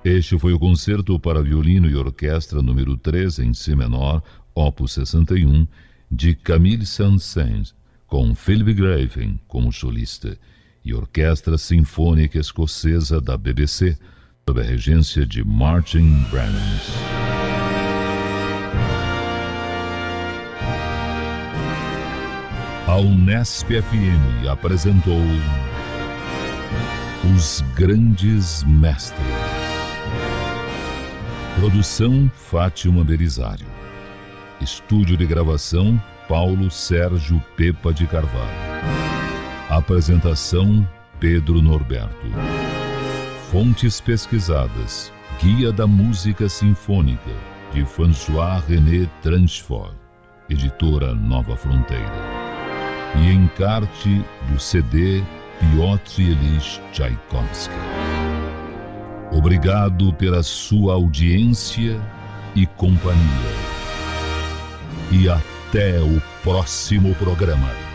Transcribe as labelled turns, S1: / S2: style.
S1: Este foi o concerto para violino e orquestra número 3 em si menor, opus 61, de Camille Saint-Saëns, com Philip Graven como solista, e Orquestra Sinfônica Escocesa da BBC, sob a regência de Martin Brennans. A Unesp FM apresentou Os Grandes Mestres. Produção Fátima Belisário. Estúdio de gravação Paulo Sérgio Pepa de Carvalho. Apresentação Pedro Norberto. Fontes pesquisadas: Guia da Música Sinfônica, de François-René Transfort, editora Nova Fronteira. E encarte do CD Piotr Ilyich Tchaikovsky. Obrigado pela sua audiência e companhia. E até o próximo programa.